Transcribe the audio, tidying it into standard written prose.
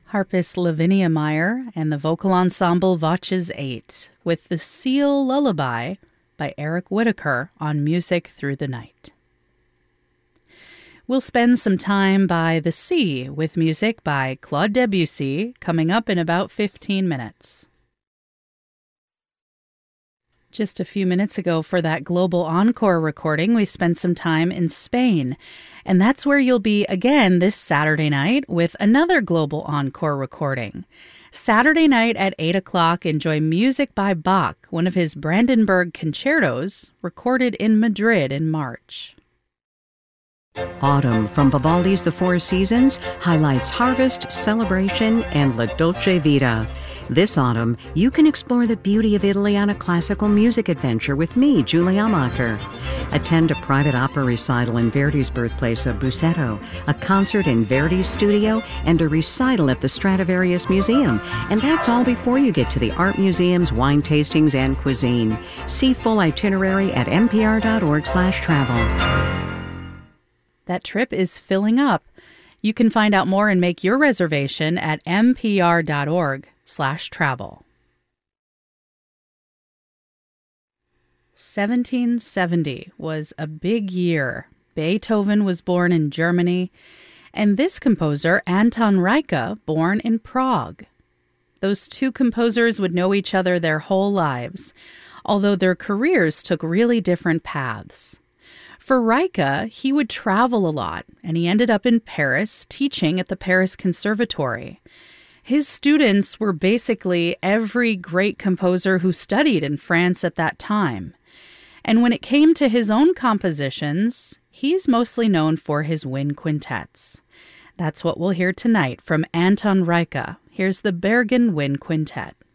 Harpist Lavinia Meyer and the vocal ensemble Voces 8 with The Seal Lullaby by Eric Whitacre on Music Through the Night. We'll spend some time by the sea with music by Claude Debussy coming up in about 15 minutes. Just a few minutes ago for that Global Encore recording, we spent some time in Spain. And that's where you'll be again this Saturday night with another Global Encore recording. Saturday night at 8 o'clock, enjoy music by Bach, one of his Brandenburg concertos, recorded in Madrid in March. Autumn from Vivaldi's The Four Seasons highlights harvest, celebration, and La Dolce Vita. This autumn, you can explore the beauty of Italy on a classical music adventure with me, Julie Amacher. Attend a private opera recital in Verdi's birthplace of Busseto, a concert in Verdi's studio, and a recital at the Stradivarius Museum. And that's all before you get to the art museums, wine tastings, and cuisine. See full itinerary at npr.org/travel. That trip is filling up. You can find out more and make your reservation at npr.org/travel. 1770 was a big year. Beethoven was born in Germany, and this composer, Anton Reicha, born in Prague. Those two composers would know each other their whole lives, although their careers took really different paths. For Reicha, he would travel a lot, and he ended up in Paris teaching at the Paris Conservatory. His students were basically every great composer who studied in France at that time. And when it came to his own compositions, he's mostly known for his wind quintets. That's what we'll hear tonight from Anton Reicha. Here's the Bergen Wind Quintet.